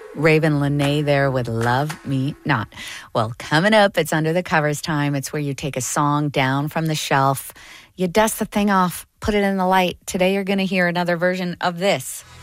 Raven Lenae there with Love Me Not. Well, coming up, it's Under the Covers time. It's where you take a song down from the shelf, you dust the thing off, put it in the light. Today you're going to hear another version of this.